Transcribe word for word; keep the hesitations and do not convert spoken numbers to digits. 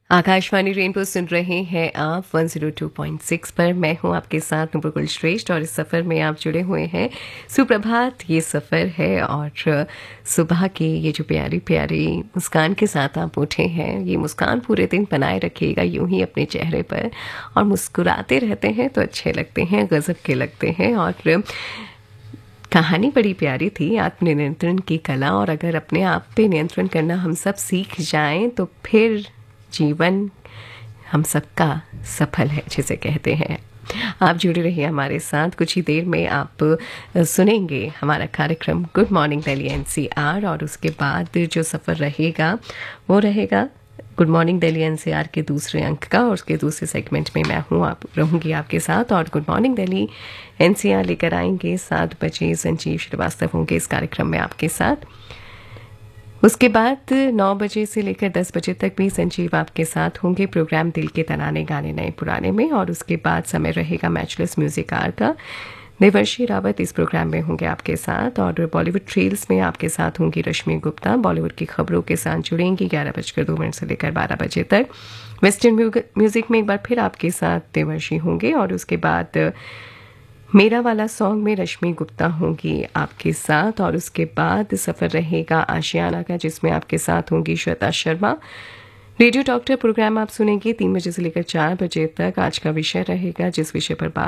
Akashvani rainbow सुन रहे हैं आप एक सौ दो पॉइंट छह पर। मैं हूं आपके साथ नुपुर श्रेष्ठ और इस सफ़र में आप जुड़े हुए हैं। सुप्रभात ये सफ़र है और सुबह की ये जो प्यारी प्यारी मुस्कान के साथ आप उठे हैं, ये मुस्कान पूरे दिन बनाए रखिएगा यूं ही अपने चेहरे पर, और मुस्कुराते रहते हैं तो अच्छे लगते हैं, गज़ब के लगते हैं। और कहानी बड़ी प्यारी थी, आत्मनियंत्रण की कला, और अगर अपने आप पे नियंत्रण करना हम सब सीख जाएं तो फिर जीवन हम सबका सफल है जिसे कहते हैं। आप जुड़े रहिए हमारे साथ। कुछ ही देर में आप सुनेंगे हमारा कार्यक्रम गुड मॉर्निंग दिल्ली एनसीआर, और उसके बाद जो सफ़र रहेगा वो रहेगा गुड मॉर्निंग दिल्ली एनसीआर के दूसरे अंक का, और उसके दूसरे सेगमेंट में मैं हूँ आप रहूँगी आपके साथ। और गुड मॉर्निंग दिल्ली एनसीआर लेकर आएंगे सात बजे, संजीव श्रीवास्तव होंगे इस कार्यक्रम में आपके साथ। उसके बाद नौ बजे से लेकर दस बजे तक भी संजीव आपके साथ होंगे प्रोग्राम दिल के तराने गाने नए पुराने में। और उसके बाद समय रहेगा मैचलेस म्यूजिक आर का। देवर्षी रावत इस प्रोग्राम में होंगे आपके साथ, और बॉलीवुड ट्रेल्स में आपके साथ होंगी रश्मि गुप्ता। बॉलीवुड की खबरों के साथ जुड़ेंगी ग्यारह बजकर दो मिनट से लेकर बारह बजे तक। वेस्टर्न म्यूजिक में एक बार फिर आपके साथ देवर्षी होंगे, और उसके बाद मेरा वाला सॉन्ग में रश्मि गुप्ता होंगी आपके साथ। और उसके बाद सफ़र रहेगा आशियाना का, जिसमें आपके साथ होंगी Shweta Sharma. Radio doctor programme आप सुनेंगे तीन बजे से लेकर चार बजे तक। आज का विषय रहेगा, जिस विषय पर बात